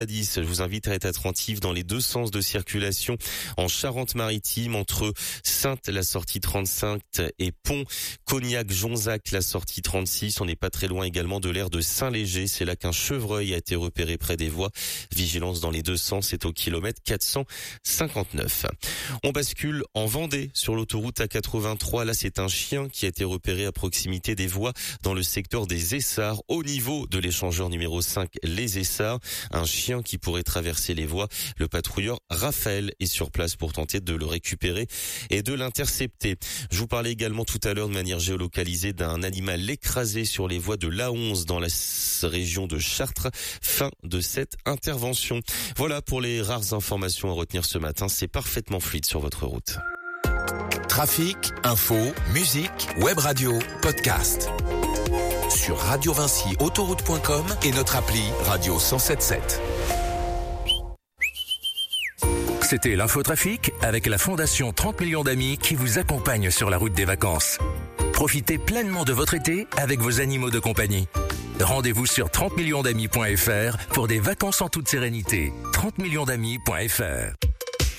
10. Je vous invite à être attentif dans les deux sens de circulation en Charente-Maritime entre Saintes, la sortie 35 et Pont, Cognac-Jonzac, la sortie 36. On n'est pas très loin également de l'aire de Saint-Léger. C'est là qu'un chevreuil a été repéré près des voies. Vigilance dans les deux sens, c'est au kilomètre 459. On bascule en Vendée sur l'autoroute A83. Là, c'est un chien qui a été repéré à proximité des voies dans le secteur des Essarts, au niveau de l'échangeur numéro 5, les Essarts. Un chien qui pourrait traverser les voies. Le patrouilleur Raphaël est sur place pour tenter de le récupérer et de l'intercepter. Je vous parlais également tout à l'heure de manière géolocalisée d'un animal écrasé sur les voies de l'A11 dans la région de Chartres. Fin de cette intervention. Voilà pour les rares informations à retenir ce matin. C'est parfaitement fluide sur votre route. Trafic, info, musique, web radio, podcast. Sur radiovinci-autoroute.com et notre appli Radio 107.7. C'était l'infotrafic avec la Fondation 30 millions d'amis qui vous accompagne sur la route des vacances. Profitez pleinement de votre été avec vos animaux de compagnie. Rendez-vous sur 30millionsdamis.fr pour des vacances en toute sérénité. 30millionsdamis.fr